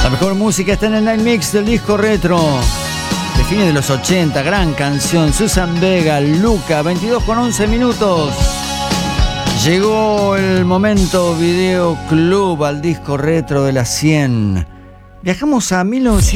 La mejor música está en el Night Mix del disco retro de fines de los 80. Gran canción, Susan Vega, Luca, 22:11. Llegó el momento Video Club al disco retro de las 100. Viajamos a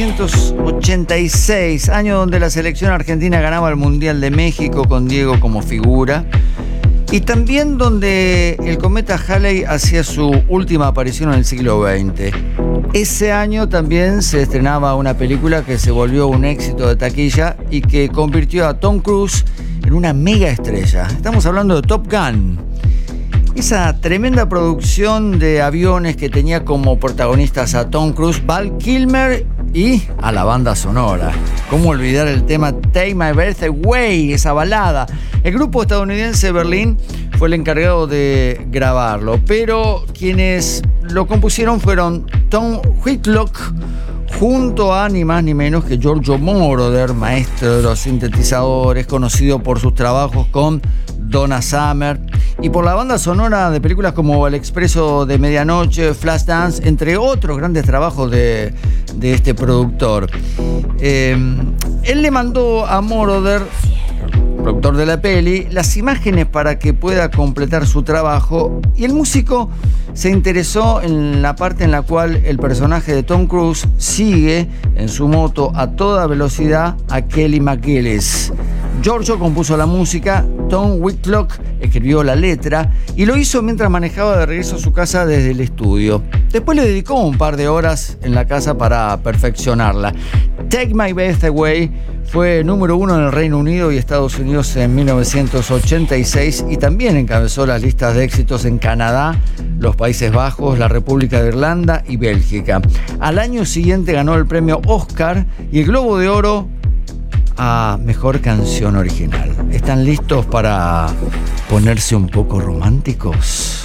1986, año donde la selección argentina ganaba el Mundial de México con Diego como figura. Y también donde el cometa Halley hacía su última aparición en el siglo XX. Ese año también se estrenaba una película que se volvió un éxito de taquilla y que convirtió a Tom Cruise en una mega estrella. Estamos hablando de Top Gun. Esa tremenda producción de aviones que tenía como protagonistas a Tom Cruise, Val Kilmer y a la banda sonora. ¿Cómo olvidar el tema Take My Breath Away, esa balada? El grupo estadounidense Berlin fue el encargado de grabarlo, pero quienes lo compusieron fueron Tom Whitlock junto a ni más ni menos que Giorgio Moroder, maestro de los sintetizadores, conocido por sus trabajos con Donna Summer y por la banda sonora de películas como El Expreso de Medianoche, Flashdance, entre otros grandes trabajos de este productor. Él le mandó a Moroder, productor de la peli, las imágenes para que pueda completar su trabajo, y el músico se interesó en la parte en la cual el personaje de Tom Cruise sigue en su moto a toda velocidad a Kelly McGillis. Giorgio compuso la música, Tom Whitlock escribió la letra y lo hizo mientras manejaba de regreso a su casa desde el estudio. Después le dedicó un par de horas en la casa para perfeccionarla. Take My Breath Away fue número 1 en el Reino Unido y Estados Unidos en 1986 y también encabezó las listas de éxitos en Canadá, los Países Bajos, la República de Irlanda y Bélgica. Al año siguiente ganó el premio Oscar y el Globo de Oro a Mejor Canción Original. ¿Están listos para ponerse un poco románticos?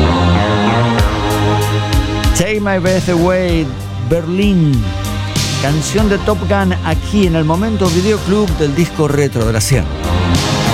Take My Breath Away, Berlín. Canción de Top Gun aquí en el momento Video Club del disco retro de la 100.